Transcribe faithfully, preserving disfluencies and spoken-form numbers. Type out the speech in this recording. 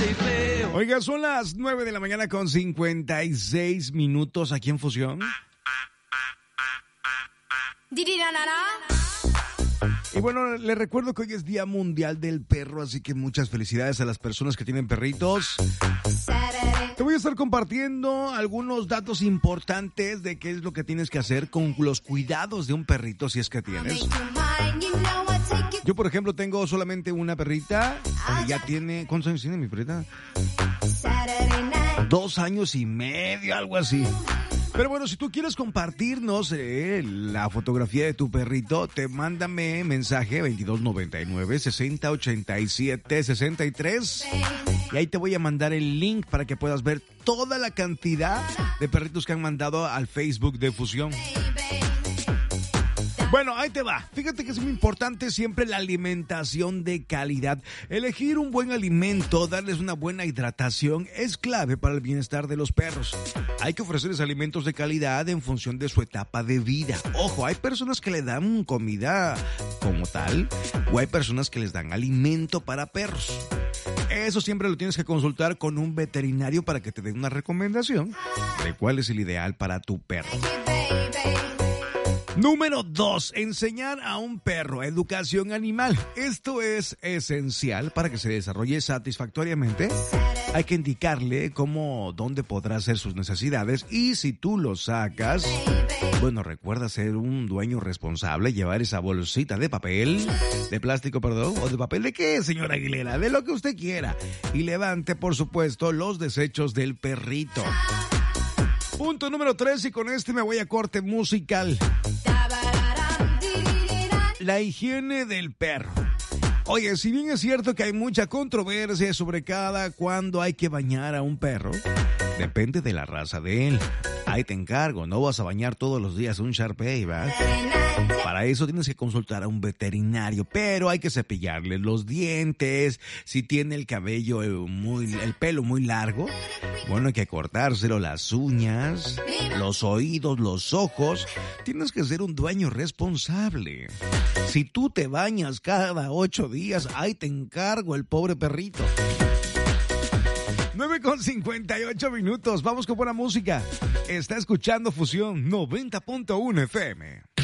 Oiga, son las nueve de la mañana con cincuenta y seis minutos aquí en Fusión. Y bueno, les recuerdo que hoy es Día Mundial del Perro, así que muchas felicidades a las personas que tienen perritos. Te voy a estar compartiendo algunos datos importantes de qué es lo que tienes que hacer con los cuidados de un perrito si es que tienes. Yo, por ejemplo, tengo solamente una perrita. Ya tiene... ¿Cuántos años tiene mi perrita? Dos años y medio, algo así. Pero bueno, si tú quieres compartirnos eh, la fotografía de tu perrito, te mándame mensaje veintidós noventa y nueve, sesenta ochenta y siete, sesenta y tres. Y ahí te voy a mandar el link para que puedas ver toda la cantidad de perritos que han mandado al Facebook de Fusión. Bueno, ahí te va. Fíjate que es muy importante siempre la alimentación de calidad. Elegir un buen alimento, darles una buena hidratación, es clave para el bienestar de los perros. Hay que ofrecerles alimentos de calidad en función de su etapa de vida. Ojo, hay personas que le dan comida como tal, o hay personas que les dan alimento para perros. Eso siempre lo tienes que consultar con un veterinario para que te dé una recomendación de cuál es el ideal para tu perro. Número dos, enseñar a un perro educación animal. Esto es esencial para que se desarrolle satisfactoriamente. Hay que indicarle cómo, dónde podrá hacer sus necesidades y si tú lo sacas, bueno, recuerda ser un dueño responsable, llevar esa bolsita de papel, de plástico, perdón, o de papel de qué, señora Aguilera, de lo que usted quiera. Y levante, por supuesto, los desechos del perrito. Punto número tres, y con este me voy a corte musical. La higiene del perro. Oye, si bien es cierto que hay mucha controversia sobre cada cuándo hay que bañar a un perro, depende de la raza de él. Ahí te encargo, no vas a bañar todos los días un Shar-Pei, ¿va? Para eso tienes que consultar a un veterinario, pero hay que cepillarle los dientes. Si tiene el cabello muy, el pelo muy largo, bueno, hay que cortárselo, las uñas, los oídos, los ojos. Tienes que ser un dueño responsable. Si tú te bañas cada ocho días, ahí te encargo el pobre perrito. nueve con cincuenta y ocho minutos, vamos con buena música. Está escuchando Fusión noventa punto uno F M.